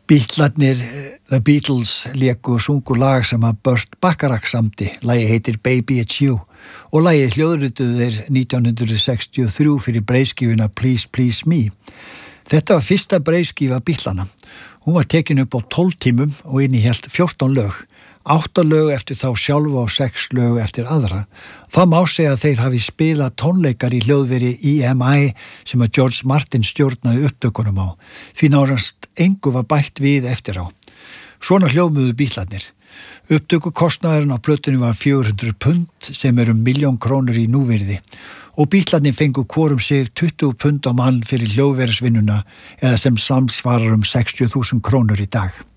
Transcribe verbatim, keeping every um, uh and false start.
Beatlarnir, The Beatles, léku og sungu lag sem að Burt Bacharach samdi. Lagið heitir Baby It's You og lagið hljóðrituðu þeir nítján hundruð sextíu og þrjú fyrir breiðskífuna Please Please Me. Þetta var fyrsta breiðskífa Beatlana. Hún var tekin upp á tólf tímum og innihélt fjórtán lög. Átta lög eftir þá sjálfa og sex lög eftir aðra. Það má segja að þeir hafi spilað tónleikar í hljóðveri E M I sem að George Martin stjórnaði upptökunum á. Því nárast engu var bætt við eftir á. Svona hljóðmuðu Beatlarnir. Upptökukostnaðurinn á plötunni var fjögur hundruð pund sem er um milljón krónur í núvirði og Beatlarnir fengu hvorum sig tuttugu pund á mann fyrir hljóðverisvinnuna eða sem samsvarar um sextíu þúsund krónur í dag.